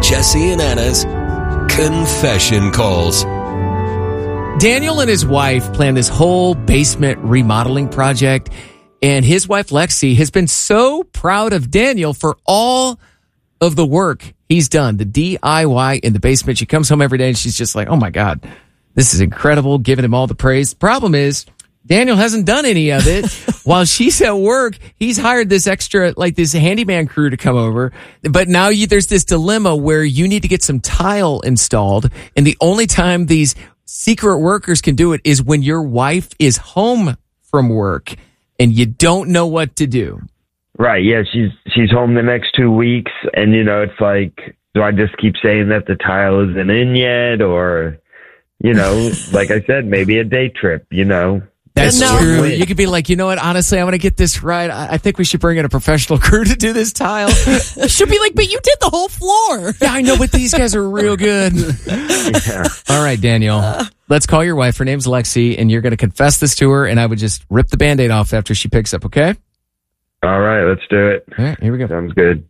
Jesse and Anna's Confession Calls. Daniel and his wife planned this whole basement remodeling project, and his wife Lexi has been so proud of Daniel for all of the work he's done, the DIY in the basement. She comes home every day and she's just like, oh my God, this is incredible, giving him all the praise. Problem is, Daniel hasn't done any of it. While she's at work, he's hired this extra, like this handyman crew to come over. But now there's this dilemma where you need to get some tile installed. And the only time these secret workers can do it is when your wife is home from work and you don't know what to do. Right. Yeah. She's home the next 2 weeks. And, it's like, do I just keep saying that the tile isn't in yet? Or, like I said, maybe a day trip, That's true. You could be like, you know what? Honestly, I want to get this right. I think we should bring in a professional crew to do this tile. She'll be like, but you did the whole floor. Yeah, I know, but these guys are real good. Yeah. All right, Daniel. Let's call your wife. Her name's Lexi, and you're going to confess this to her, and I would just rip the Band-Aid off after she picks up, okay? All right, let's do it. All right, here we go. Sounds good.